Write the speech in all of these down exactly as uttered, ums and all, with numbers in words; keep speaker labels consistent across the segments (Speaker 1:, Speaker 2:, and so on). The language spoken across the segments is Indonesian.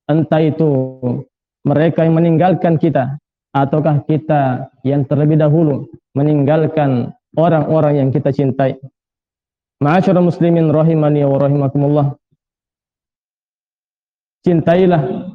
Speaker 1: entah itu mereka yang meninggalkan kita, ataukah kita yang terlebih dahulu meninggalkan orang-orang yang kita cintai. Ma'asyiral muslimin rahimani wa rahimakumullah. Cintailah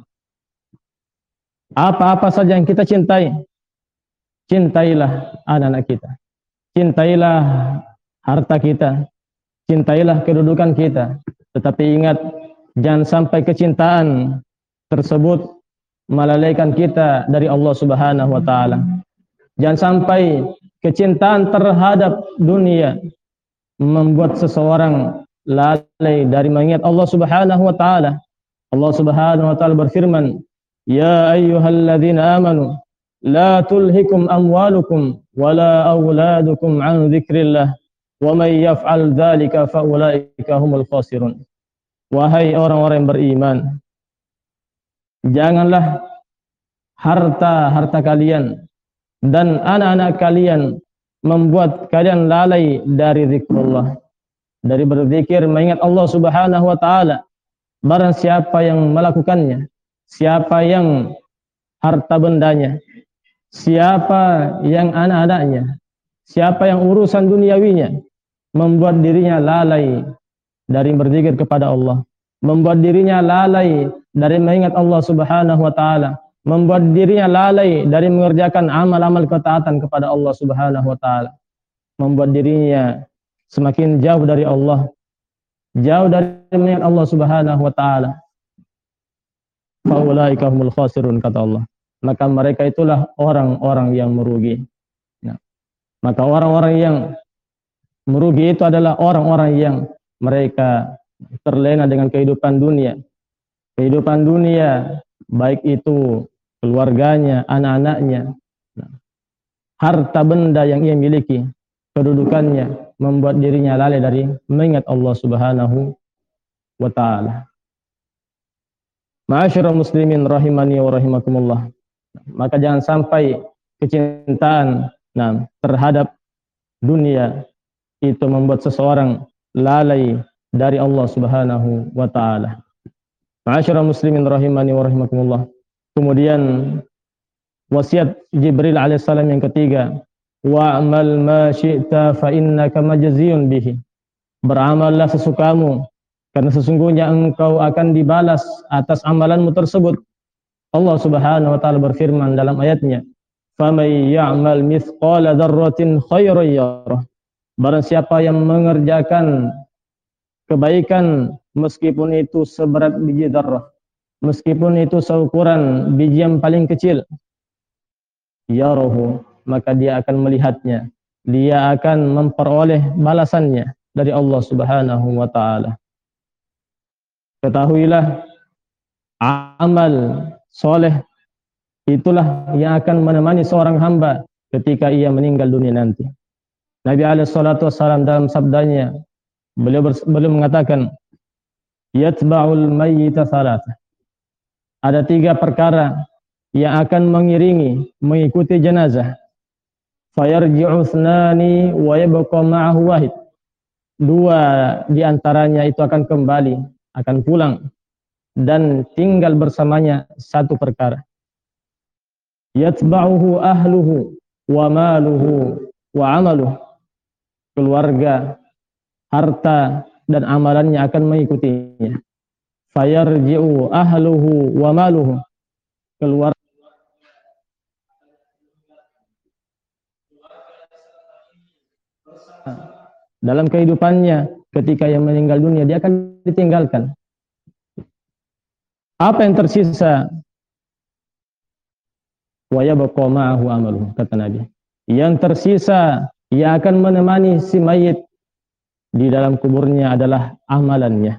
Speaker 1: apa-apa saja yang kita cintai. Cintailah anak-anak kita. Cintailah harta kita. Cintailah kedudukan kita. Tetapi ingat, jangan sampai kecintaan tersebut melalaikan kita dari Allah Subhanahu wa taala. Jangan sampai kecintaan terhadap dunia membuat seseorang lalai dari mengingat Allah Subhanahu wa taala. Allah Subhanahu wa taala berfirman, "Ya ayyuhalladzina amanu la tulhikum amwalukum wala auladukum an dzikrillah wa may yaf'al dzalika fa ulaika humul khasirun." Wahai orang-orang yang beriman, janganlah harta-harta kalian dan anak-anak kalian membuat kalian lalai dari zikrullah, dari berzikir mengingat Allah Subhanahu wa taala. Barang siapa yang melakukannya, siapa yang harta bendanya, siapa yang anak-anaknya, siapa yang urusan duniawinya membuat dirinya lalai dari berzikir kepada Allah, membuat dirinya lalai dari mengingat Allah Subhanahu wa taala, membuat dirinya lalai dari mengerjakan amal-amal ketaatan kepada Allah Subhanahu wa taala, membuat dirinya semakin jauh dari Allah, jauh dari mengingat Allah Subhanahu wa taala. Faulaika humul khasirun, kata Allah. Maka mereka itulah orang-orang yang merugi. Nah, maka orang-orang yang merugi itu adalah orang-orang yang mereka terlena dengan kehidupan dunia. Kehidupan dunia, baik itu keluarganya, anak-anaknya, harta benda yang ia miliki, kedudukannya, membuat dirinya lalai dari mengingat Allah Subhanahu wa ta'ala. Ma'asyiral muslimin rahimani wa rahimakumullah. Maka jangan sampai kecintaan nah, terhadap dunia itu membuat seseorang lalai dari Allah Subhanahu wa ta'ala. Ma'asyiral muslimin rahimani wa rahimakumullah. Kemudian wasiat Jibril alaihissalam yang ketiga, wa'mal ma syi'ta fa innaka majziyun bihi. Beramallah sesukamu, karena sesungguhnya engkau akan dibalas atas amalanmu tersebut. Allah Subhanahu wa taala berfirman dalam ayatnya, "Faman ya'mal mithqala dzarratin khairan yarah." Barang siapa yang mengerjakan kebaikan meskipun itu seberat biji dzarrah, meskipun itu seukuran biji yang paling kecil, yarahu, maka dia akan melihatnya, dia akan memperoleh balasannya dari Allah Subhanahu wa taala. Ketahuilah, amal soleh itulah yang akan menemani seorang hamba ketika ia meninggal dunia nanti. Nabi alaihi salatu wassalam dalam sabdanya, beliau, beliau mengatakan, yatba'ul mayyita salatah. Ada tiga perkara yang akan mengiringi, mengikuti jenazah. Fayarji'u thnani wa yabqa ma'ahu wahid. Dua di antaranya itu akan kembali, akan pulang, dan tinggal bersamanya satu perkara. Yatba'uhu ahluhu wa maluhu wa amaluhu. Keluarga, harta, dan amalannya akan mengikutinya. Fayarji'u ahluhu wa maluhu. Keluar dalam kehidupannya ketika ia meninggal dunia, dia akan ditinggalkan. Apa yang tersisa? Wa yabqa ma'ahu amaluhu, kata Nabi. Yang tersisa ia akan menemani si mayit di dalam kuburnya adalah amalannya.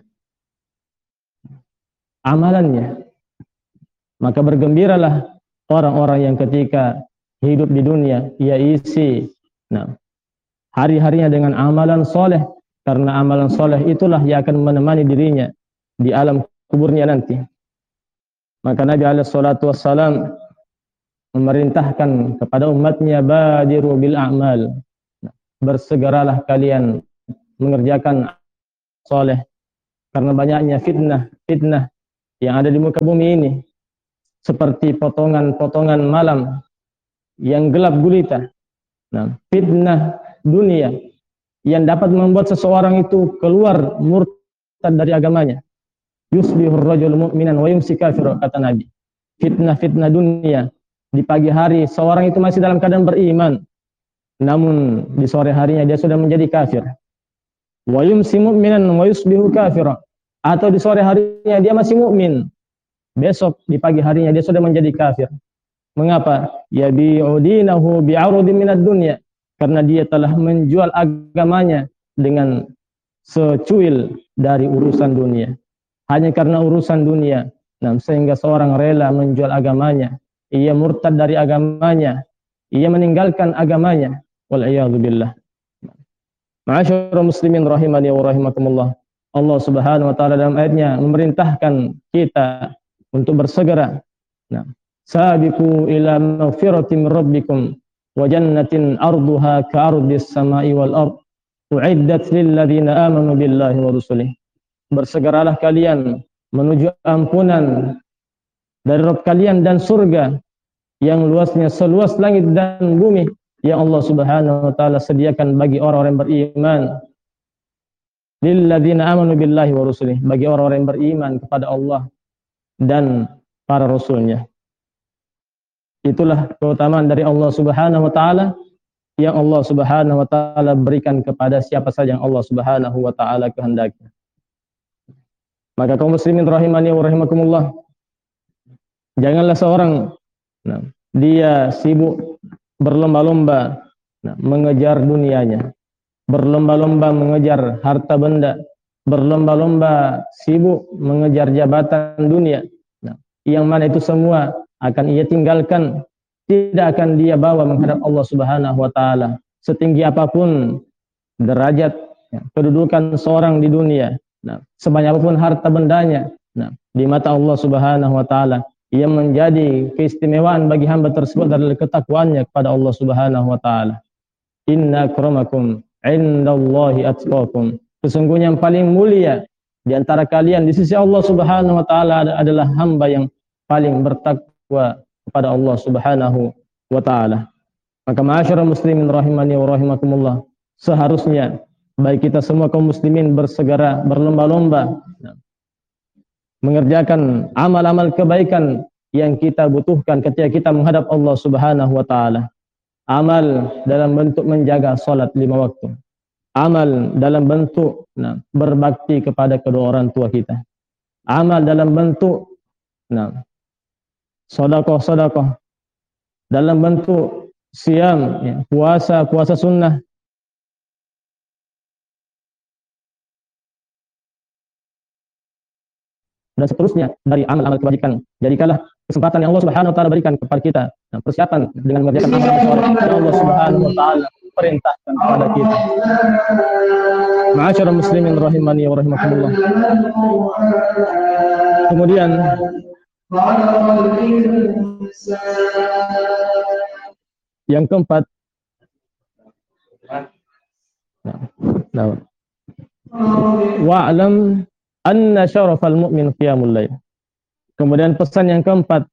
Speaker 1: Amalannya. Maka bergembiralah orang-orang yang ketika hidup di dunia ia isi nah, hari-harinya dengan amalan soleh, karena amalan soleh itulah yang akan menemani dirinya di alam kuburnya nanti. Maka Nabi alaihi salatu wassalam memerintahkan kepada umatnya, badiru bil a'mal. Bersegeralah kalian mengerjakan soleh, karena banyaknya fitnah, fitnah yang ada di muka bumi ini seperti potongan-potongan malam yang gelap gulita. Nah, fitnah dunia yang dapat membuat seseorang itu keluar murtad dari agamanya. Yusbihur rajul mu'minan wa yumsi kafir, kata Nabi. Fitnah-fitnah dunia, di pagi hari seorang itu masih dalam keadaan beriman, namun di sore harinya dia sudah menjadi kafir. Wa yumsi mu'minan wa yusbihu kafir, atau di sore harinya dia masih mukmin, besok di pagi harinya dia sudah menjadi kafir. Mengapa? Yabi'u dinahu bi'arudin minad dunya, karena dia telah menjual agamanya dengan secuil dari urusan dunia. Hanya karena urusan dunia, nah, sehingga seorang rela menjual agamanya, ia murtad dari agamanya, ia meninggalkan agamanya. Wal-iyadzu billah. Ma'asyiral muslimin rahimani wa rahimakumullah. Allah Subhanahu wa taala dalam ayatnya memerintahkan kita untuk bersegera. Nah, sabiqu ila maghfiratin rabbikum wa jannatin arduha ka'ardis samai wal ard u'iddat lil ladzina amanu billahi wa rusulihi. Bersegeralah kalian menuju ampunan dari Rabb kalian dan surga yang luasnya seluas langit dan bumi yang Allah Subhanahu wa taala sediakan bagi orang-orang yang beriman. Lil ladzina amanu billahi wa rusulihi, bagi orang-orang yang beriman kepada Allah dan para rasulnya. Itulah keutamaan dari Allah Subhanahu wa taala yang Allah Subhanahu wa taala berikan kepada siapa saja yang Allah Subhanahu wa taala kehendaki. Maka kaum muslimin rahimani wa rahimakumullah, janganlah seorang nah, dia sibuk berlomba-lomba nah, mengejar dunianya, berlomba-lomba mengejar harta benda, berlomba-lomba sibuk mengejar jabatan dunia. Nah, yang mana itu semua akan ia tinggalkan, tidak akan dia bawa menghadap Allah Subhanahu wa taala. Setinggi apapun derajat ya, kedudukan seorang di dunia, nah, sebanyak apapun harta bendanya, nah, di mata Allah Subhanahu wa taala ia menjadi keistimewaan bagi hamba tersebut adalah ketakwaannya kepada Allah Subhanahu wa taala. Inna akramakum indallahi atqakum. Sesungguhnya yang paling mulia di antara kalian di sisi Allah Subhanahu wa taala adalah hamba yang paling bertakwa kepada Allah Subhanahu wa taala. Maka ma'asyiral muslimin rahimani wa rahimakumullah, seharusnya baik kita semua kaum muslimin bersegera berlomba-lomba mengerjakan amal-amal kebaikan yang kita butuhkan ketika kita menghadap Allah Subhanahu wa taala. Amal dalam bentuk menjaga salat lima waktu. Amal dalam bentuk nah, berbakti kepada kedua orang tua kita. Amal dalam bentuk nah, sedekah-sedekah. Dalam bentuk siam, ya, puasa, puasa sunnah. Dan seterusnya dari amal-amal kebajikan. Jadikanlah kesempatan yang Allah Subhanahu wa taala berikan kepada kita, nah, persiapan dengan mengerjakan amal soleh yang Allah Subhanahu wa taala perintahkan kepada kita. Ma'asyiral muslimin rahimani wa rahimakumullah. Kemudian yang keempat, nah, wa'lam anna syarafal mu'min qiyamul lail. Kemudian pesan yang keempat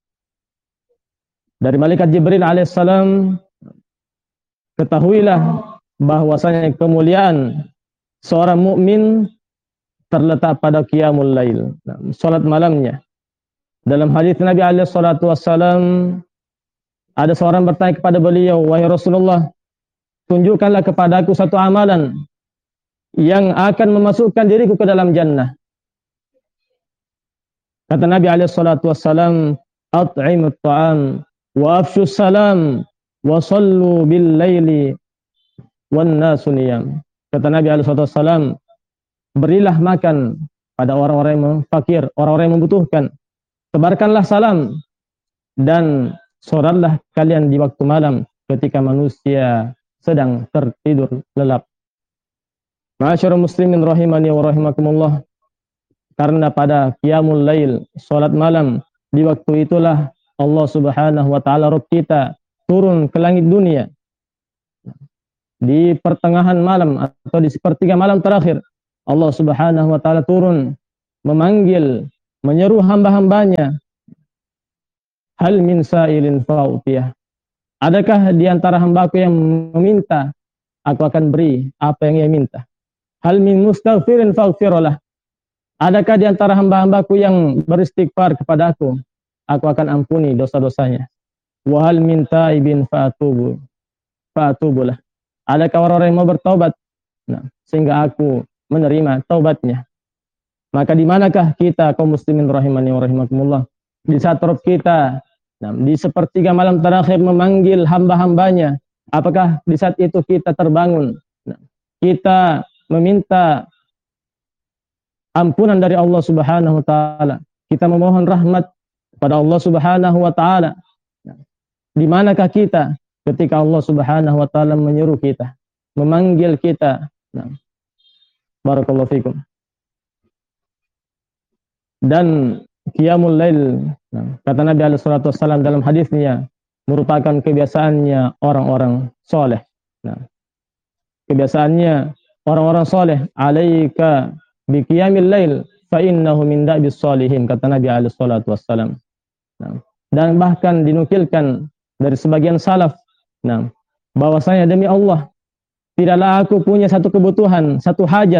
Speaker 1: dari malaikat Jibril alaihissalam, ketahuilah bahwasanya kemuliaan seorang mukmin terletak pada qiyamul lail, salat malamnya. Dalam hadis Nabi alaihi salatu wassalam, ada seorang bertanya kepada beliau, wahai Rasulullah, tunjukkanlah kepadaku satu amalan yang akan memasukkan diriku ke dalam jannah. Kata Nabi alaihi salatu wassalam, at'imut ta'am wa afshus salam wa sallu bil laili wan nasu niyam. Kata Nabi alaihi salatu wassalam, berilah makan pada orang-orang yang fakir, orang-orang yang membutuhkan. Sebarkanlah salam dan salatlah kalian di waktu malam ketika manusia sedang tertidur lelap. Ma'asyiral muslimin rahimani wa rahimakumullah, karena pada qiyamul lail, salat malam, di waktu itulah Allah Subhanahu wa taala Rabb kita turun ke langit dunia. Di pertengahan malam atau di sepertiga malam terakhir, Allah Subhanahu wa taala turun memanggil menyeru hamba-hambanya, hal min sa'ilin fa'utiyah. Adakah di antara hambaku yang meminta, aku akan beri apa yang ia minta. Hal min mustaghfirin faghfirlah. Adakah di antara hamba-hambaku yang beristighfar kepada aku, aku akan ampuni dosa-dosanya. Wa hal min taibin fa'atubu fa'atubulah. Adakah orang-orang yang mau bertaubat, nah, sehingga aku menerima taubatnya. Maka di manakah kita kaum muslimin rahimani wa rahimakumullah? Di saat Rabb kita, nah, di sepertiga malam terakhir memanggil hamba-hambanya, apakah di saat itu kita terbangun, nah, kita meminta ampunan dari Allah Subhanahu wa taala, kita memohon rahmat kepada Allah Subhanahu wa taala. Nah, di manakah kita ketika Allah Subhanahu wa taala menyuruh kita, memanggil kita? Nah, barakallahu fikum. Dan qiyamul lail, nah, kata Nabi alaihi salatu wassalam dalam hadisnya, merupakan kebiasaannya orang-orang soleh. Nah, kebiasaannya orang-orang soleh. Alaika bi qiyamil lail fa innahu min da'bis solihin, kata Nabi alaihi salatu wassalam. Nah, dan bahkan dinukilkan dari sebagian salaf, nah, bahwasanya demi Allah, tidaklah aku punya satu kebutuhan, satu hajat.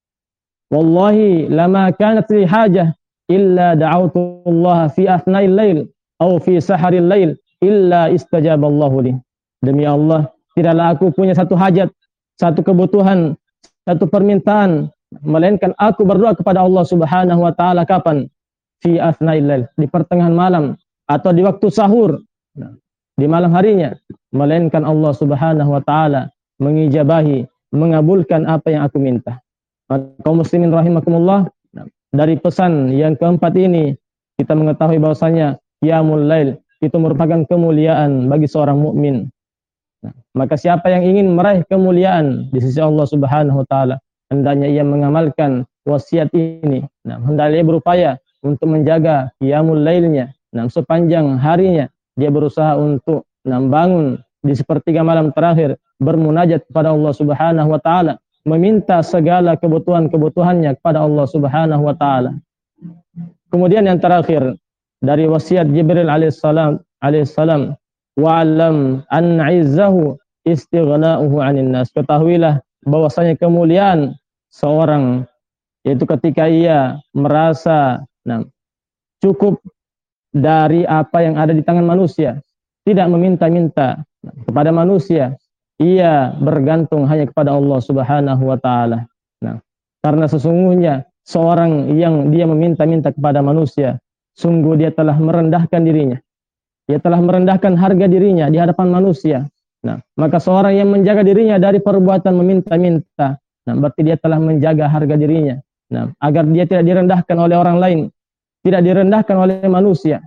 Speaker 1: Wallahi lama kanat li hajah illa da'autu Allah fi athna'il lail atau fi saharil lail illa istajaballahu li. Demi Allah, tidaklah aku punya satu hajat, satu kebutuhan, satu permintaan, melainkan aku berdoa kepada Allah Subhanahu wa taala kapan? Fi athna'il lail, di pertengahan malam atau di waktu sahur, nah, di malam harinya, melainkan Allah Subhanahu wa taala mengijabahi, mengabulkan apa yang aku minta. Maka kaum muslimin rahimakumullah, dari pesan yang keempat ini kita mengetahui bahwasanya qiyamul lail itu merupakan kemuliaan bagi seorang mukmin. Nah, maka siapa yang ingin meraih kemuliaan di sisi Allah Subhanahu wa taala, hendaknya ia mengamalkan wasiat ini. Nah, hendaknya ia berupaya untuk menjaga qiyamul lailnya. Nah, sepanjang harinya dia berusaha untuk nah, bangun di sepertiga malam terakhir bermunajat kepada Allah Subhanahu wa taala, meminta segala kebutuhan-kebutuhannya kepada Allah Subhanahu wa taala. Kemudian yang terakhir dari wasiat Jibril alaihissalam alaihissalam, wa'lam an 'izzahu istighna'uhu 'anil nas. Ketahuilah bahwasanya kemuliaan seorang yaitu ketika ia merasa nah, cukup dari apa yang ada di tangan manusia, tidak meminta-minta kepada manusia, ia bergantung hanya kepada Allah Subhanahu wa taala. Nah, karena sesungguhnya seorang yang dia meminta-minta kepada manusia, sungguh dia telah merendahkan dirinya. Dia telah merendahkan harga dirinya di hadapan manusia. Nah, maka seorang yang menjaga dirinya dari perbuatan meminta-minta, nah, berarti dia telah menjaga harga dirinya. Nah, agar dia tidak direndahkan oleh orang lain, tidak direndahkan oleh manusia.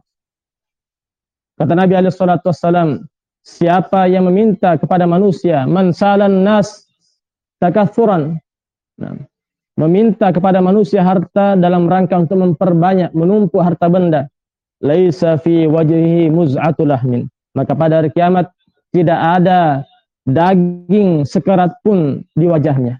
Speaker 1: Kata Nabi alaihi salatu wassalam, siapa yang meminta kepada manusia, man salan nas takatsuran, nah, meminta kepada manusia harta dalam rangka untuk memperbanyak, menumpuk harta benda, laisa fi wajhihi muz'atul lahmin, maka pada hari kiamat tidak ada daging sekerat pun di wajahnya.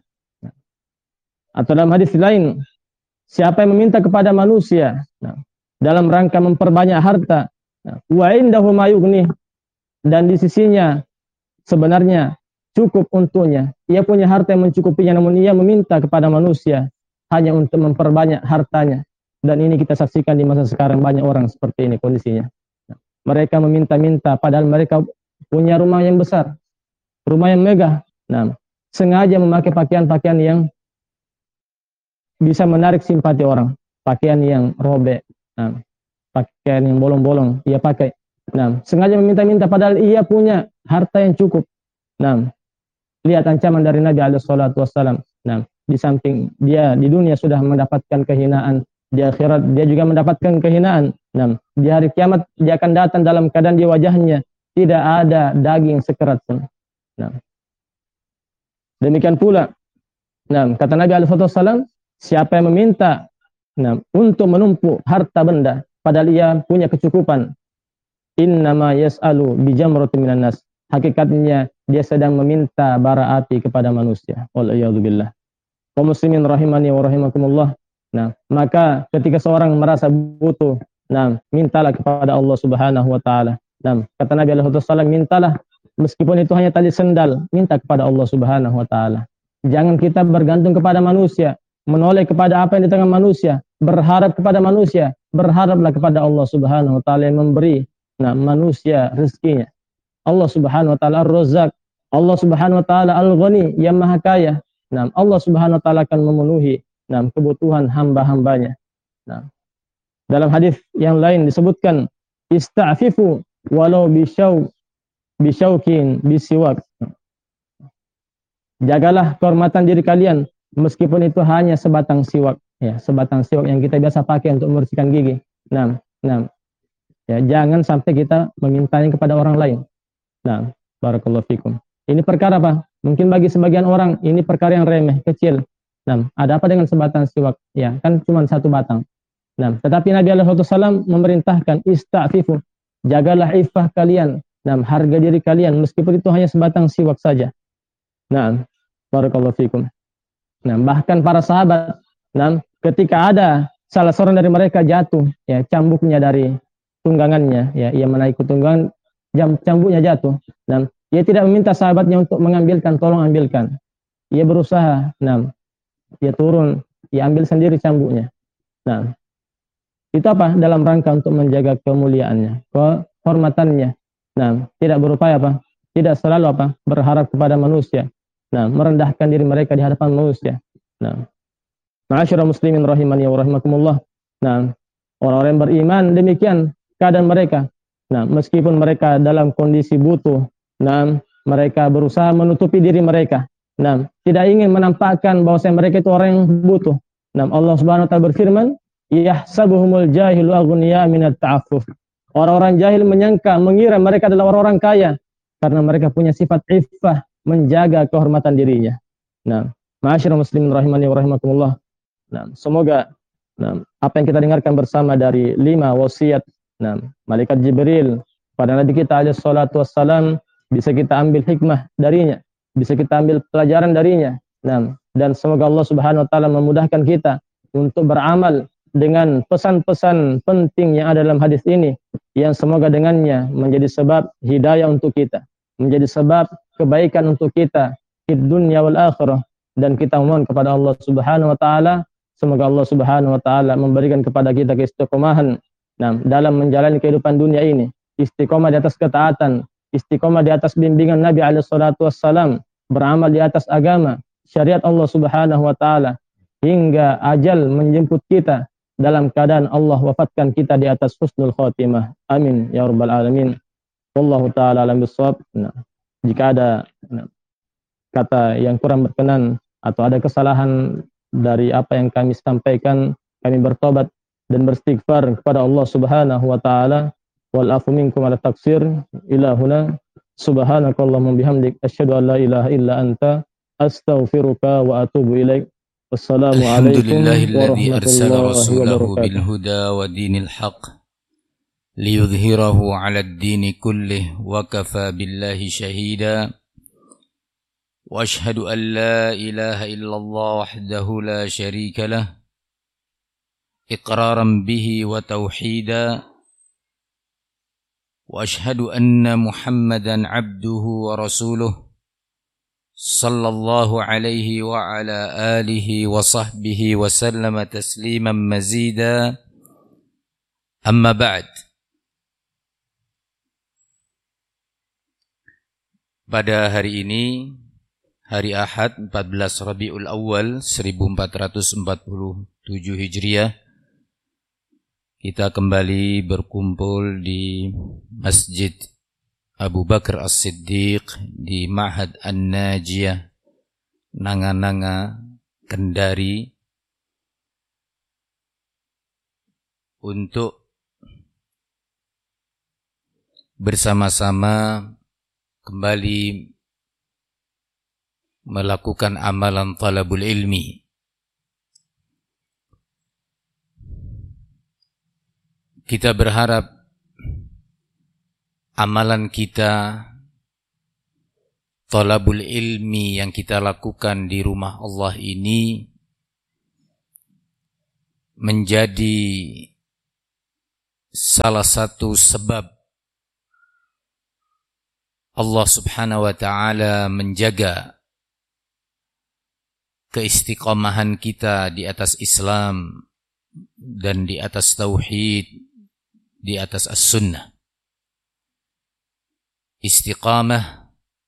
Speaker 1: Atau dalam hadis lain, siapa yang meminta kepada manusia nah, dalam rangka memperbanyak harta, nah, wa indahu ma yughnih, dan di sisinya sebenarnya cukup untuknya, ia punya harta yang mencukupinya, namun ia meminta kepada manusia hanya untuk memperbanyak hartanya. Dan ini kita saksikan di masa sekarang, banyak orang seperti ini kondisinya. Nah, mereka meminta-minta padahal mereka punya rumah yang besar, rumah yang megah. Nah, sengaja memakai pakaian-pakaian yang bisa menarik simpati orang, pakaian yang robek, nah, pakaian yang bolong-bolong ia pakai. Nah, sengaja meminta-minta padahal ia punya harta yang cukup. Nah, lihat ancaman dari Nabi alaihi salatu wassalam. Nah, di samping dia di dunia sudah mendapatkan kehinaan, di akhirat dia juga mendapatkan kehinaan. Nah, di hari kiamat dia akan datang dalam keadaan di wajahnya tidak ada daging sekerat pun. Nah, demikian pula, nah, kata Nabi alaihi salatu wassalam, siapa yang meminta nah, untuk menumpuk harta benda padahal ia punya kecukupan, innama yas'alu bijamratin minan nas, hakikatnya dia sedang meminta bara api kepada manusia. Wal iyadu billah. Kaum muslimin rahimani wa rahimakumullah. Nah, maka ketika seorang merasa butuh, nah, mintalah kepada Allah Subhanahu wa taala. Nah, kata Nabi alaihi wasallam, mintalah meskipun itu hanya tali sendal, minta kepada Allah Subhanahu wa taala. Jangan kita bergantung kepada manusia, menoleh kepada apa yang di tangan manusia, berharap kepada manusia, berharaplah kepada Allah Subhanahu wa taala yang memberi nah manusia rezekinya. Allah Subhanahu wa taala Ar-Razzaq, Allah Subhanahu wa taala Al-Ghani, yang Maha Kaya. Nah, Allah Subhanahu wa taala akan memenuhi nah kebutuhan hamba-hambanya. Nah, dalam hadis yang lain disebutkan ista'fifu walau bisyau bisyaukin bisiwak. Jagalah kehormatan diri kalian meskipun itu hanya sebatang siwak, ya, sebatang siwak yang kita biasa pakai untuk membersihkan gigi. Nah, nah. Ya, jangan sampai kita memintanya kepada orang lain. Nah, barakallahu fikum. Ini perkara apa? Mungkin bagi sebagian orang ini perkara yang remeh, kecil. Nah, ada apa dengan sebatang siwak? Ya, kan cuma satu batang. Nah, tetapi Nabi alaihi wasallam memerintahkan ista'fifu. Jagalah iffah kalian, nah, harga diri kalian meskipun itu hanya sebatang siwak saja. Nah, barakallahu fikum. Nah, bahkan para sahabat, nah, ketika ada salah seorang dari mereka jatuh, ya, cambuknya dari tunggangannya, ya, ia menaiki tunggangan, jam cambuknya jatuh, dan ia tidak meminta sahabatnya untuk mengambilkan, tolong ambilkan. Ia berusaha, nah, ia turun, ia ambil sendiri cambuknya. Nah, itu apa? Dalam rangka untuk menjaga kemuliaannya, kehormatannya. Nah, tidak berupaya apa? Tidak selalu apa? Berharap kepada manusia. Nah, merendahkan diri mereka di hadapan manusia. Nah, ma'asyiral muslimin rahimani wa rahimakumullah. Nah, orang-orang yang beriman demikian keadaan mereka. Nah, meskipun mereka dalam kondisi butuh, nah, mereka berusaha menutupi diri mereka. Nah, tidak ingin menampakkan bahwa mereka itu orang yang butuh. Nah, Allah Subhanahu wa taala berfirman, "Yahsabuhumul jahilu aghniya minat ta'affuf." Orang-orang jahil menyangka, mengira mereka adalah orang-orang kaya karena mereka punya sifat iffah, menjaga kehormatan dirinya. Nah, ma'asyiral muslimin rahimani wa rahimakumullah. Nah, semoga nah, apa yang kita dengarkan bersama dari lima wasiat nah, malaikat Jibril pada Nabi kita alaihi salatu wassalam bisa kita ambil hikmah darinya, bisa kita ambil pelajaran darinya. Nah, dan semoga Allah Subhanahu wa taala memudahkan kita untuk beramal dengan pesan-pesan penting yang ada dalam hadis ini, yang semoga dengannya menjadi sebab hidayah untuk kita, menjadi sebab kebaikan untuk kita di dunia wal akhirah. Dan kita mohon kepada Allah Subhanahu wa taala, semoga Allah Subhanahu wa taala memberikan kepada kita keistiqomahan nah, dalam menjalani kehidupan dunia ini, istiqomah di atas ketaatan, istiqomah di atas bimbingan Nabi alaihi salatu wassalam, beramal di atas agama, syariat Allah Subhanahu wa taala hingga ajal menjemput kita dalam keadaan Allah wafatkan kita di atas husnul khotimah. Amin ya rabbal alamin. Wallahu taala alam bissawab. Nah, jika ada nah, kata yang kurang berkenan atau ada kesalahan dari apa yang kami sampaikan, kami bertobat dan beristighfar kepada Allah Subhanahu wa taala. Wal afu minkum ala taqsir. Ila huna subhanakallahumma bihamdik asyhadu an la ilaha illa anta astaghfiruka wa atubu ilaik. Wassalamualaikum warahmatullahi wabarakatuh.
Speaker 2: bil huda wa dinil haq liyudhhirahu 'ala ad-din kullih wa kafa billahi shahida. Wa ashhadu an la ilaha illallah wahdahu la syarika lah iqraran bihi wa tauhida. Wa ashhadu anna Muhammadan abduhu wa rasuluh sallallahu alaihi wa ala alihi wa sahbihi wa sallama tasliman mazida. Amma ba'd. Pada hari ini, hari Ahad empat belas Rabiul Awal seribu empat ratus empat puluh tujuh Hijriah, kita kembali berkumpul di Masjid Abu Bakar As-Siddiq di Ma'had An-Najiyah, Nanga-Nanga, Kendari, untuk bersama-sama kembali melakukan amalan talabul ilmi. Kita berharap amalan kita, talabul ilmi yang kita lakukan di rumah Allah ini menjadi salah satu sebab Allah Subhanahu wa ta'ala menjaga keistiqomahan kita di atas Islam dan di atas tauhid, di atas as-sunnah. Istiqamah,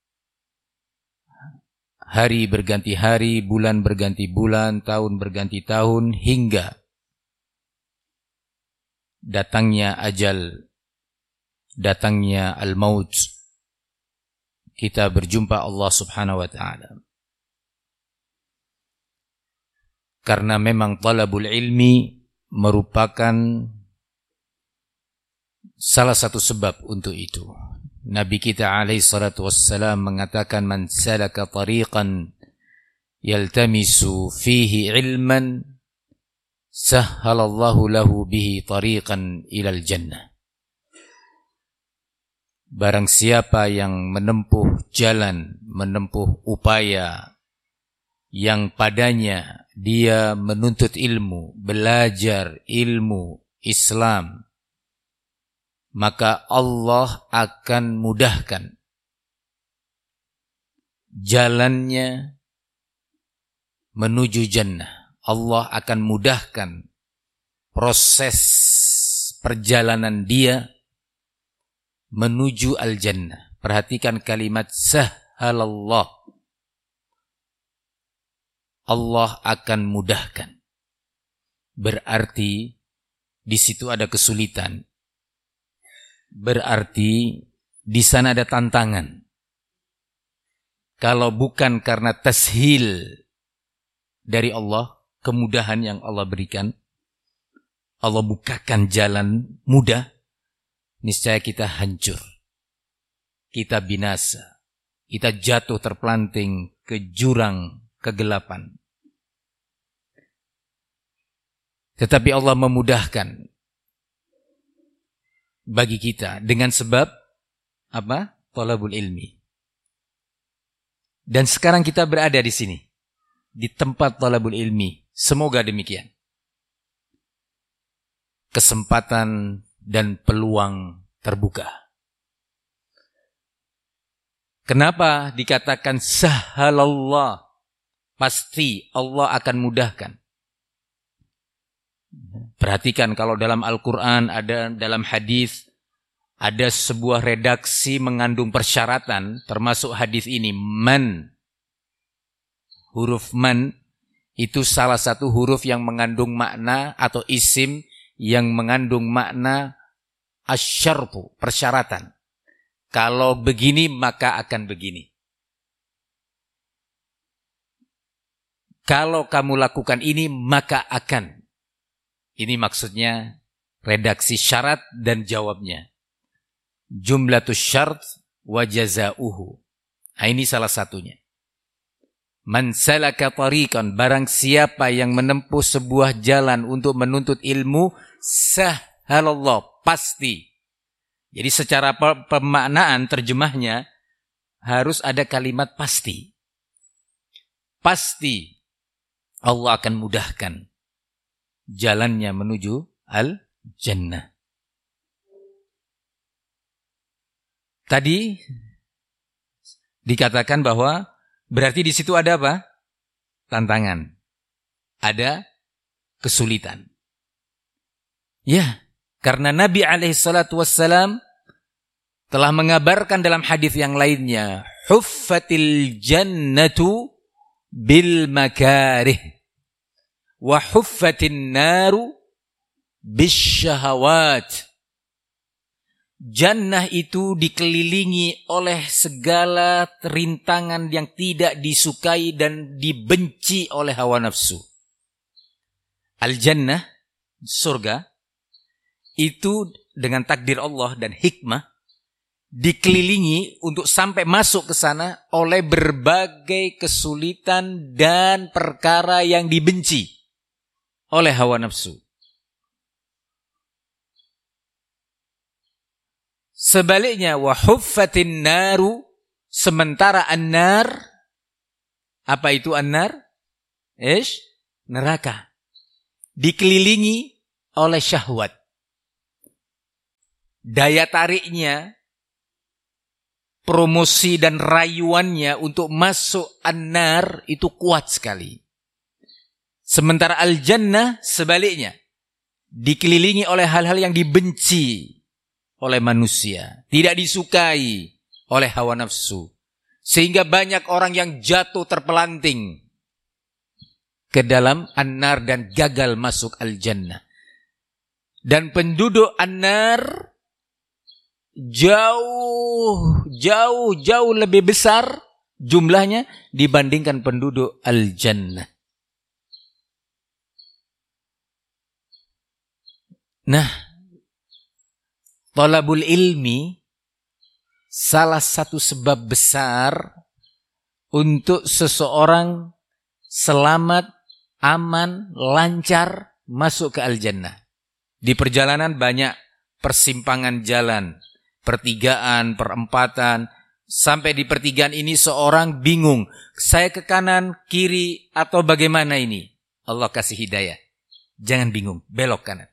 Speaker 2: hari berganti hari, bulan berganti bulan, tahun berganti tahun, hingga datangnya ajal, datangnya al-maut, kita berjumpa Allah Subhanahu wa ta'ala. Karena memang talabul ilmi merupakan salah satu sebab untuk itu. Nabi kita alaihi salatu wassalam mengatakan, man salaka tariqan yaltamisu fihi ilman sahhalallahu lahu bihi tariqan ilal jannah. Barang siapa yang menempuh jalan, menempuh upaya yang padanya dia menuntut ilmu, belajar ilmu Islam, maka Allah akan mudahkan jalannya menuju jannah. Allah akan mudahkan proses perjalanan dia menuju al-jannah. Perhatikan kalimat sahhalallah. Allah akan mudahkan. Berarti di situ ada kesulitan. Berarti di sana ada tantangan. Kalau bukan karena tashil dari Allah, kemudahan yang Allah berikan, Allah bukakan jalan mudah, niscaya kita hancur. Kita binasa. Kita jatuh terpelanting ke jurang kegelapan. Tetapi Allah memudahkan bagi kita dengan sebab apa? Thalabul ilmi. Dan sekarang kita berada di sini, di tempat thalabul ilmi. Semoga demikian. Kesempatan dan peluang terbuka. Kenapa dikatakan sahhalallah? Pasti Allah akan mudahkan. Perhatikan kalau dalam Al-Quran, ada dalam hadis, ada sebuah redaksi mengandung persyaratan, termasuk hadis ini, man. Huruf man itu salah satu huruf yang mengandung makna atau isim yang mengandung makna asyartu, persyaratan. Kalau begini maka akan begini. Kalau kamu lakukan ini maka akan. Ini maksudnya redaksi syarat dan jawabnya. Jumlatus syart wa jazauhu. Nah, ini salah satunya. Man salaka tariqan, barang siapa yang menempuh sebuah jalan untuk menuntut ilmu, sahhalallah, pasti. Jadi secara pemaknaan terjemahnya harus ada kalimat pasti. Pasti Allah akan mudahkan jalannya menuju al-jannah. Tadi dikatakan bahwa berarti di situ ada apa? Tantangan. Ada kesulitan. Ya, karena Nabi alaihi salatu wassalam telah mengabarkan dalam hadis yang lainnya, huffatil jannatu bil makarih wa huffatin naru bisyahawat. Jannah itu dikelilingi oleh segala rintangan yang tidak disukai dan dibenci oleh hawa nafsu. Al-jannah, surga, itu dengan takdir Allah dan hikmah dikelilingi untuk sampai masuk ke sana oleh berbagai kesulitan dan perkara yang dibenci oleh hawa nafsu. Sebaliknya, wa huffatin naru, sementara an-nar, apa itu an-nar? Ish, neraka. dikelilingi oleh syahwat. Daya tariknya, promosi dan rayuannya untuk masuk an-nar itu kuat sekali. Sementara al-jannah sebaliknya, dikelilingi oleh hal-hal yang dibenci oleh manusia, tidak disukai oleh hawa nafsu. Sehingga banyak orang yang jatuh terpelanting ke dalam an-nar dan gagal masuk al-jannah. Dan penduduk an-nar jauh, jauh, jauh lebih besar jumlahnya dibandingkan penduduk al-jannah. Nah, thalabul ilmi salah satu sebab besar untuk seseorang selamat, aman, lancar masuk ke al-jannah. Di perjalanan banyak persimpangan jalan, pertigaan, perempatan. Sampai di pertigaan ini seorang bingung, saya ke kanan, kiri, atau bagaimana ini? Allah kasih hidayah. Jangan bingung, belok kanan.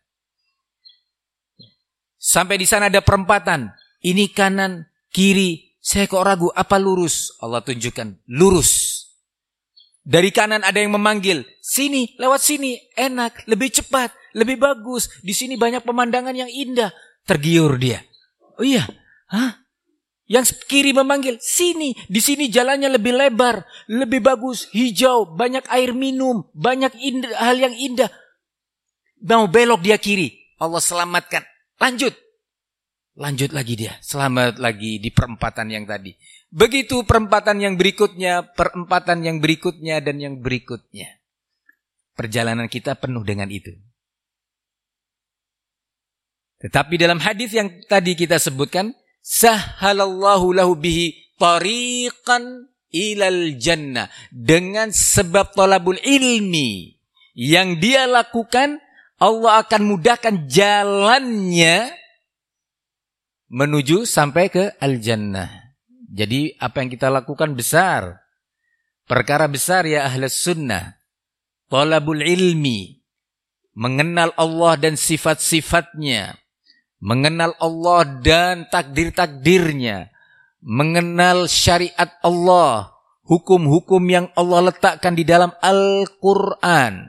Speaker 2: Sampai di sana ada perempatan, ini kanan, kiri, saya kok ragu, apa lurus? Allah tunjukkan, lurus. Dari kanan ada yang memanggil, sini, lewat sini, enak, lebih cepat, lebih bagus. Di sini banyak pemandangan yang indah. Tergiur dia. Oh iya, hah? Yang kiri memanggil, sini, di sini jalannya lebih lebar, lebih bagus, hijau, banyak air minum, banyak indah, hal yang indah. Mau belok dia kiri, Allah selamatkan. Lanjut. Lanjut lagi dia. Selamat lagi di perempatan yang tadi. Begitu perempatan yang berikutnya, perempatan yang berikutnya, dan yang berikutnya. Perjalanan kita penuh dengan itu. Tetapi dalam hadis yang tadi kita sebutkan, sahhalallahu lahu bihi tariqan ilal jannah. Dengan sebab thalabul ilmi yang dia lakukan, Allah akan mudahkan jalannya menuju sampai ke al-jannah. Jadi apa yang kita lakukan besar. Perkara besar ya ahlus sunnah. Thalabul ilmi. Mengenal Allah dan sifat-sifatnya. Mengenal Allah dan takdir-takdirnya. Mengenal syariat Allah. Hukum-hukum yang Allah letakkan di dalam Al-Quran.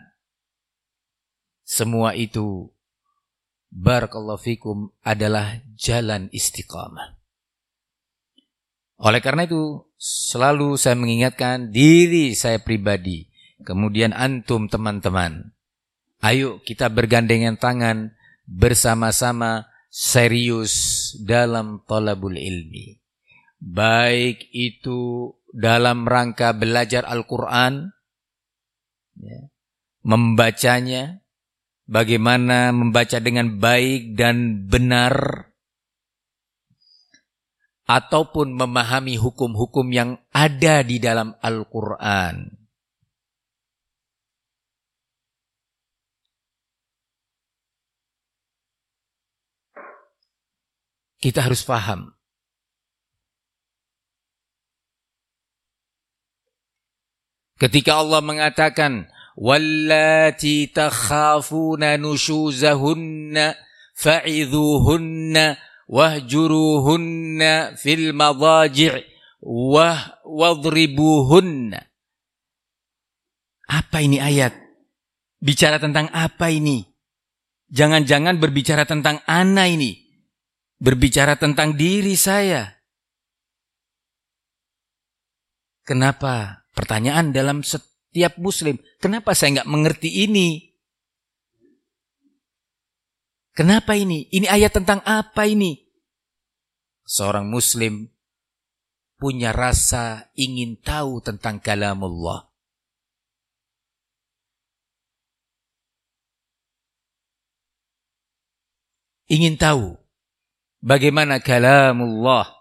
Speaker 2: Semua itu, barakallahu fikum, adalah jalan istiqamah. Oleh karena itu, selalu saya mengingatkan diri saya pribadi, kemudian antum teman-teman. Ayo kita bergandengan tangan, bersama-sama serius dalam thalabul ilmi. Baik itu dalam rangka belajar Al-Quran, ya, membacanya, bagaimana membaca dengan baik dan benar, ataupun memahami hukum-hukum yang ada di dalam Al-Quran. Kita harus paham. Ketika Allah mengatakan, wallati takhafuna nushuzahunna fa'idhuhunna wahjuruhunna fil madaji' wah wadribuhunna. Apa ini ayat? Bicara tentang apa ini? Jangan-jangan berbicara tentang ana ini. Berbicara tentang diri saya. Kenapa? Pertanyaan dalam setiap Tiap muslim, kenapa saya nggak mengerti ini? Kenapa ini? Ini ayat tentang apa ini? Seorang muslim punya rasa ingin tahu tentang kalamullah. Ingin tahu bagaimana kalamullah.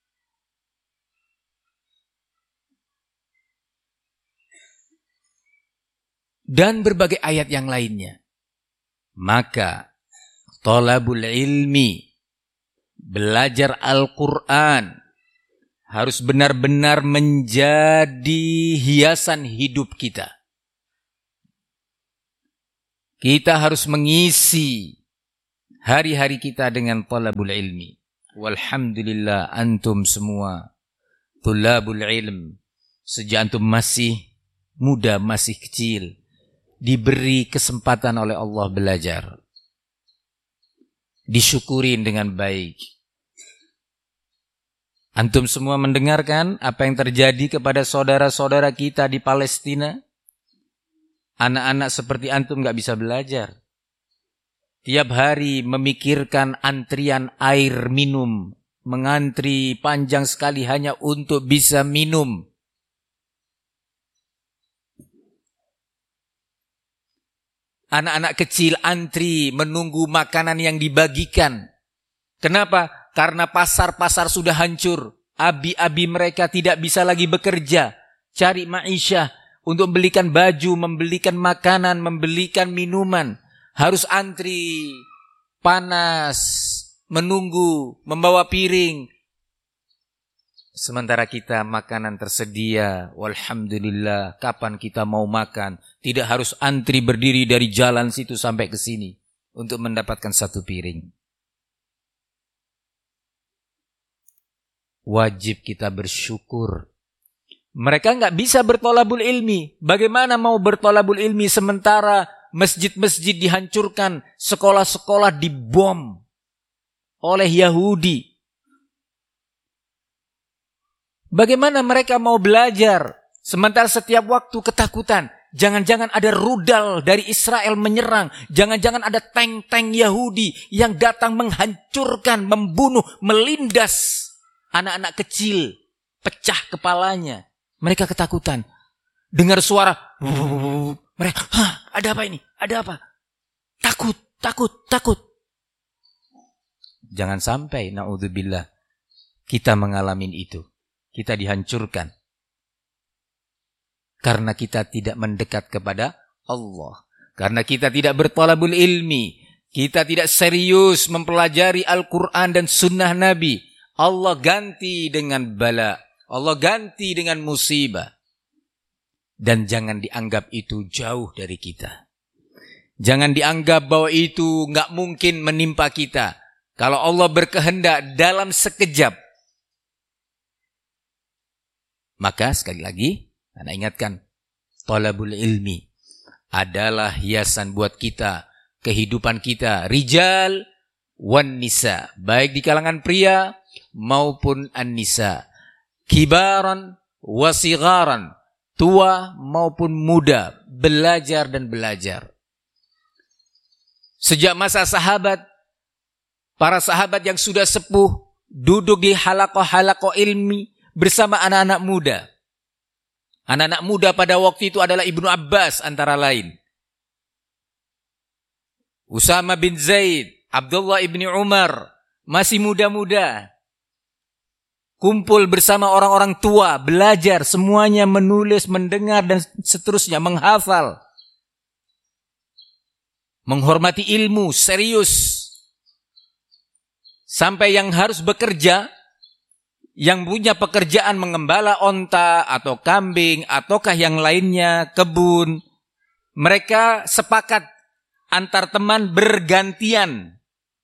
Speaker 2: Dan berbagai ayat yang lainnya. Maka thalabul ilmi, belajar Al-Quran, harus benar-benar menjadi hiasan hidup kita. Kita harus mengisi hari-hari kita dengan talabul ilmi. Walhamdulillah antum semua tulabul ilm. Sejak antum masih muda, masih kecil, diberi kesempatan oleh Allah belajar. Disyukurin dengan baik. Antum semua mendengarkan apa yang terjadi kepada saudara-saudara kita di Palestina. Anak-anak seperti antum gak bisa belajar. Tiap hari memikirkan antrian air minum. Mengantri panjang sekali hanya untuk bisa minum. Anak-anak kecil antri menunggu makanan yang dibagikan. Kenapa? Karena pasar-pasar sudah hancur. Abi-abi mereka tidak bisa lagi bekerja. Cari ma'isyah untuk membelikan baju, membelikan makanan, membelikan minuman. Harus antri, panas, menunggu, membawa piring. Sementara kita makanan tersedia. Walhamdulillah, kapan kita mau makan? Tidak harus antri berdiri dari jalan situ sampai ke sini untuk mendapatkan satu piring. Wajib kita bersyukur. Mereka nggak bisa bertolabul ilmi. Bagaimana mau bertolabul ilmi sementara masjid-masjid dihancurkan, sekolah-sekolah dibom oleh Yahudi? Bagaimana mereka mau belajar sementara setiap waktu ketakutan? Jangan-jangan ada rudal dari Israel menyerang. Jangan-jangan ada tank-tank Yahudi yang datang menghancurkan, membunuh, melindas anak-anak kecil, pecah kepalanya. Mereka ketakutan. Dengar suara, mereka, hah, ada apa ini? Ada apa? Takut, takut, takut. Jangan sampai, na'udzubillah, kita mengalami itu. Kita dihancurkan. Karena kita tidak mendekat kepada Allah. Karena kita tidak bertalabul ilmi. Kita tidak serius mempelajari Al-Quran dan Sunnah Nabi. Allah ganti dengan bala. Allah ganti dengan musibah. Dan jangan dianggap itu jauh dari kita. Jangan dianggap bahwa itu nggak mungkin menimpa kita. Kalau Allah berkehendak dalam sekejap. Maka sekali lagi, Anda ingatkan, talabul ilmi adalah hiasan buat kita, kehidupan kita, rijal wan nisa, baik di kalangan pria maupun an-nisa, kibaran wa sigharan, tua maupun muda, belajar dan belajar. Sejak masa sahabat, para sahabat yang sudah sepuh duduk di halaqah-halaqah ilmi bersama anak-anak muda. Anak-anak muda pada waktu itu adalah Ibnu Abbas antara lain. Usama bin Zaid, Abdullah ibni Umar, masih muda-muda. Kumpul bersama orang-orang tua, belajar, semuanya menulis, mendengar dan seterusnya, menghafal. Menghormati ilmu, serius. Sampai yang harus bekerja, yang punya pekerjaan mengembala onta atau kambing ataukah yang lainnya, kebun, mereka sepakat antar teman bergantian.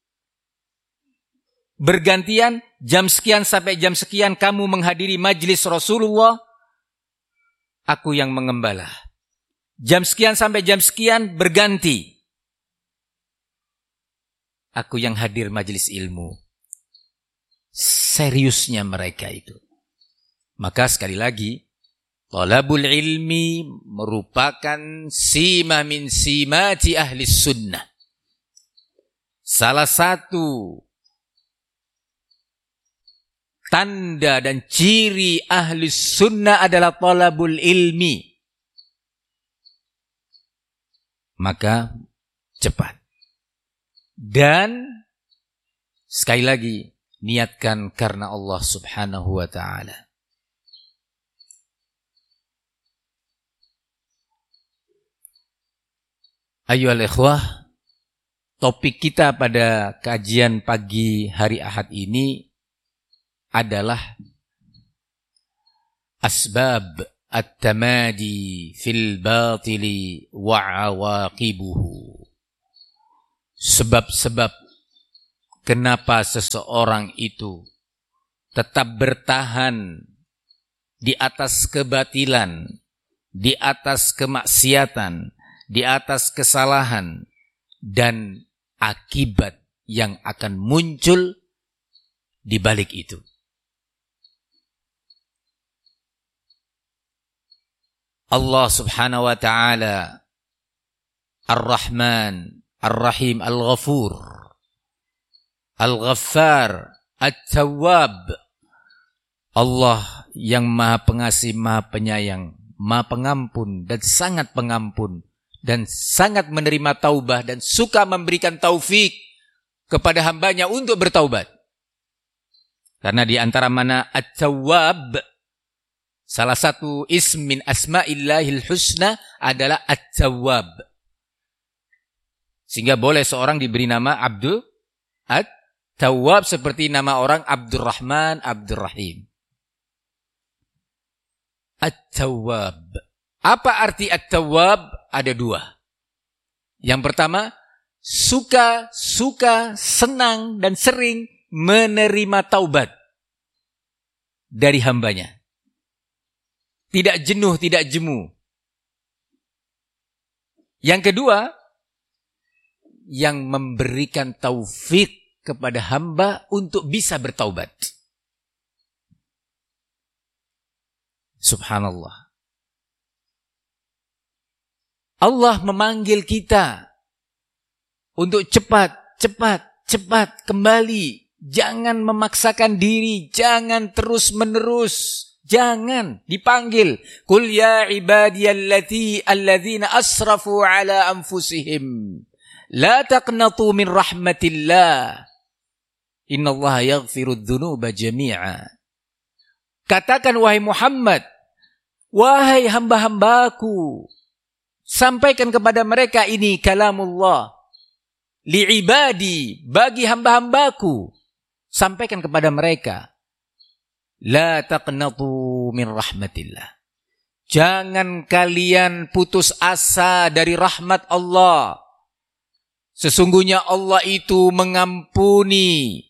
Speaker 2: Bergantian, jam sekian sampai jam sekian kamu menghadiri majlis Rasulullah, aku yang mengembala. Jam sekian sampai jam sekian berganti, aku yang hadir majlis ilmu. Seriusnya mereka itu. Maka sekali lagi, talabul ilmi merupakan sima min simati ahli sunnah. Salah satu tanda dan ciri ahli sunnah adalah talabul ilmi. Maka cepat. Dan sekali lagi, niatkan karena Allah subhanahu wa ta'ala. Ayyuhal ikhwah, topik kita pada kajian pagi hari Ahad ini adalah asbab at-tamadi fil batili wa awaqibuhu. sebab-sebab kenapa seseorang itu tetap bertahan di atas kebatilan, di atas kemaksiatan, di atas kesalahan, dan akibat yang akan muncul di balik itu. Allah subhanahu wa ta'ala Ar-Rahman, Ar-Rahim, Al-Ghafur, Al-Ghaffar, At-Tawwab. Allah yang maha pengasih, maha penyayang, maha pengampun dan sangat pengampun, dan sangat menerima taubah dan suka memberikan taufik kepada hambanya untuk bertaubat. Karena di antara mana At-Tawwab, salah satu ism min asma'illahil husna adalah At-Tawwab. Sehingga boleh seorang diberi nama Abdul At-Tawwab seperti nama orang Abdurrahman, Abdurrahim. At-Tawwab. Apa arti At-Tawwab? Ada dua. Yang pertama, suka, suka, senang dan sering menerima taubat dari hambanya. Tidak jenuh, tidak jemu. Yang kedua, yang memberikan taufik kepada hamba untuk bisa bertaubat. Subhanallah. Allah memanggil kita untuk cepat, cepat, cepat kembali. Jangan memaksakan diri, jangan terus-menerus. Jangan dipanggil. Qul ya ibadiyallati alladzina asrafu ala anfusihim. La taqnatu min rahmatillah. Innallaha yaghfirudz dzunuba jami'a. Katakan wahai Muhammad, wahai hamba-hambaku, sampaikan kepada mereka ini kalamullah. Li'ibadi, bagi hamba-hambaku. Sampaikan kepada mereka. La taqnatu min rahmatillah. Jangan kalian putus asa dari rahmat Allah. Sesungguhnya Allah itu mengampuni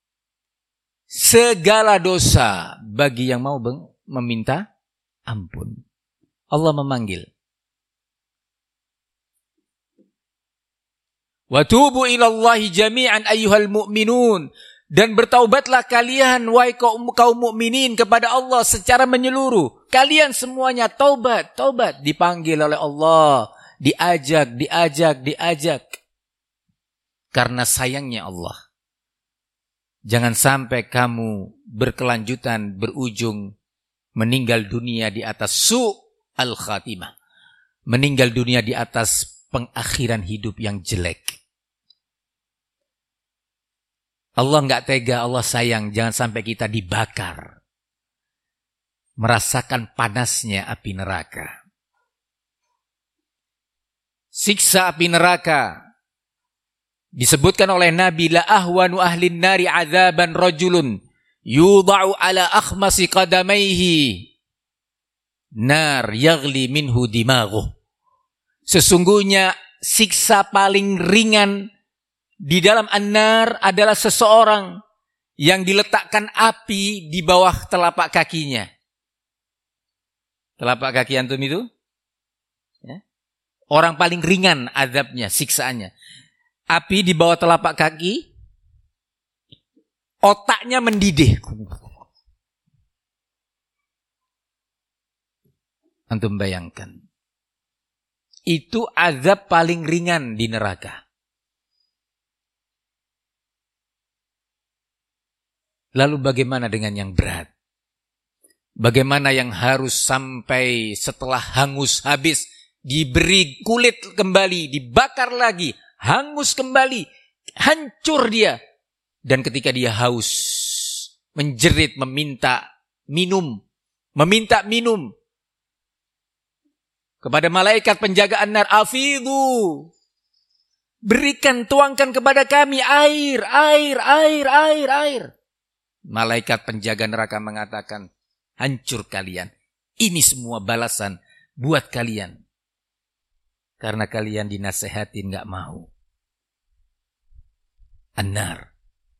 Speaker 2: segala dosa bagi yang mau meminta ampun. Allah memanggil. Wa tubu ilallahi jami'an ayyuhal mu'minun. Dan bertaubatlah kalian wahai kaum, kaum mukminin kepada Allah secara menyeluruh. Kalian semuanya taubat, taubat. Dipanggil oleh Allah. Diajak, diajak, diajak. Karena sayangnya Allah. Jangan sampai kamu berkelanjutan, berujung, meninggal dunia di atas su'al khatimah. Meninggal dunia di atas pengakhiran hidup yang jelek. Allah enggak tega, Allah sayang, jangan sampai kita dibakar. Merasakan panasnya api neraka. Siksa api neraka. Disebutkan oleh Nabi, la ahwanu ahlin nari azaban rajulun yudha'u ala akhmasi qadamaihi nar yaghli minhu dimaghuh. Sesungguhnya siksa paling ringan di dalam an-nar adalah seseorang yang diletakkan api di bawah telapak kakinya. Telapak kaki antum itu? Ya. Orang paling ringan azabnya, siksaannya. Api di bawah telapak kaki, otaknya mendidih. Antum bayangkan. Itu azab paling ringan di neraka. Lalu bagaimana dengan yang berat? Bagaimana yang harus sampai setelah hangus habis, diberi kulit kembali, dibakar lagi, hangus kembali, hancur dia. Dan ketika dia haus, menjerit, meminta minum, meminta minum. Kepada malaikat penjagaan nar, afidhu, berikan, tuangkan kepada kami air, air, air, air, air. Malaikat penjaga neraka mengatakan, hancur kalian. Ini semua balasan buat kalian. Karena kalian dinasehatin gak mau. an-nar.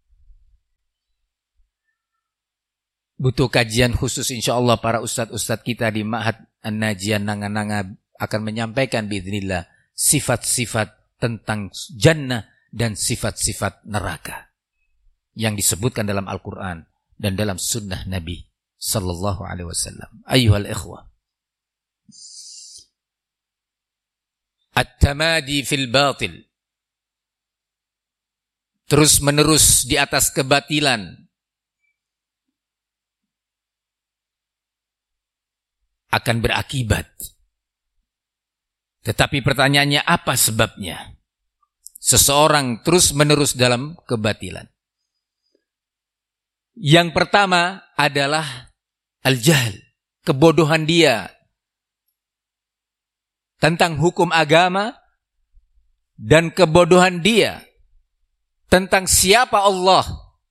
Speaker 2: Butuh kajian khusus insyaallah para ustadz-ustadz kita di Ma'had An-Najian Nanga-Nanga akan menyampaikan biidznillah sifat-sifat tentang jannah dan sifat-sifat neraka yang disebutkan dalam Al-Quran dan dalam sunnah Nabi sallallahu alaihi wasallam. Ayyuhal ikhwah, at-tamadi fil batil, terus menerus di atas kebatilan, akan berakibat. Tetapi pertanyaannya, apa sebabnya seseorang terus menerus dalam kebatilan? Yang pertama adalah al-jahl, kebodohan dia tentang hukum agama dan kebodohan dia tentang siapa Allah.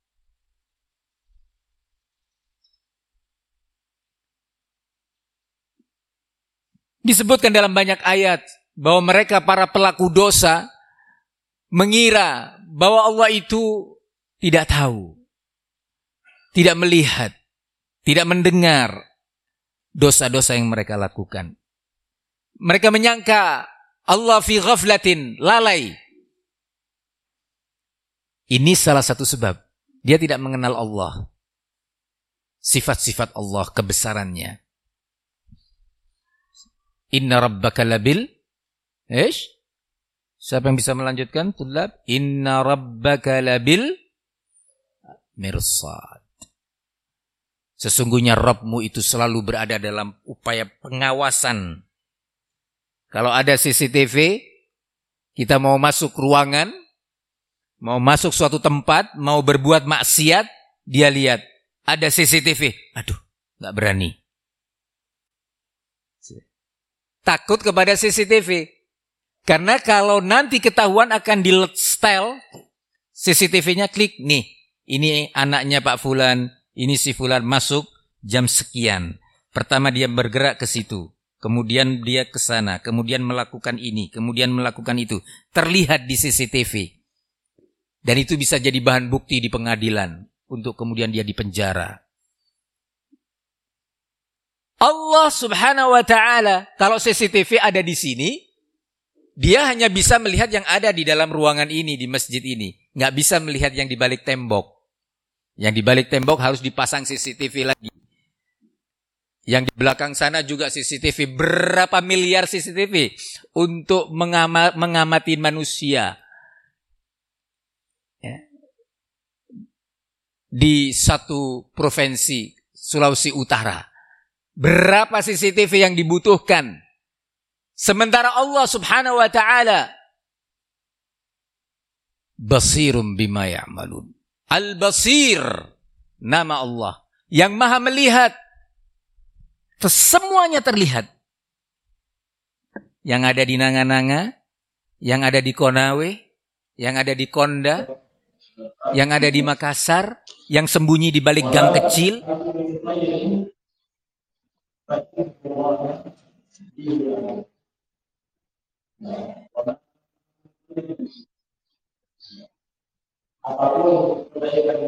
Speaker 2: Disebutkan dalam banyak ayat bahwa mereka para pelaku dosa mengira bahwa Allah itu tidak tahu, tidak melihat, tidak mendengar dosa-dosa yang mereka lakukan. Mereka menyangka Allah fi ghaflatin, lalai. Ini salah satu sebab dia tidak mengenal Allah, sifat-sifat Allah, kebesarannya. Inna rabbaka labil Ish? Siapa yang bisa melanjutkan? Tulab. Inna rabbaka labil mirsad. Sesungguhnya Rabbmu itu selalu berada dalam upaya pengawasan. Kalau ada C C T V, kita mau masuk ruangan, mau masuk suatu tempat, mau berbuat maksiat, dia lihat ada C C T V. Aduh, gak berani. Takut kepada C C T V. Karena kalau nanti ketahuan akan di-setel C C T V-nya, klik nih. Ini anaknya Pak Fulan, ini si Fulan masuk jam sekian. Pertama dia bergerak ke situ, kemudian dia ke sana, kemudian melakukan ini, kemudian melakukan itu. Terlihat di C C T V. Dan itu bisa jadi bahan bukti di pengadilan untuk kemudian dia dipenjara. Allah subhanahu wa ta'ala, kalau C C T V ada di sini, dia hanya bisa melihat yang ada di dalam ruangan ini, di masjid ini. Nggak bisa melihat yang di balik tembok. Yang di balik tembok harus dipasang C C T V lagi. Yang di belakang sana juga C C T V. Berapa miliar C C T V untuk mengama, mengamati manusia. Ya. Di satu provinsi, Sulawesi Utara. Berapa C C T V yang dibutuhkan? Sementara Allah subhanahu wa ta'ala Basirum bima ya'malun. Al-Basir, nama Allah yang maha melihat. Semuanya terlihat. Yang ada di Nanga-Nanga, yang ada di Konawe, yang ada di Konda, yang ada di Makassar, yang sembunyi di balik gang kecil.
Speaker 1: Apapun kebaikan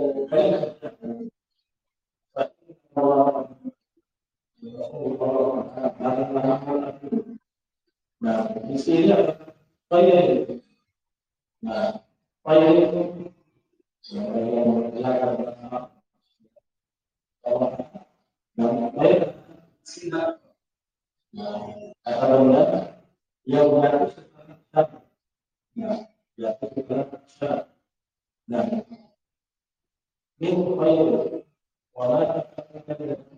Speaker 1: nah, di sini ada payah. Nah, payah itu yang dilakukan nah, payah sinar. Nah, kata-kata yang mengaku seperti nah, ya seperti nah, ini payah. Walau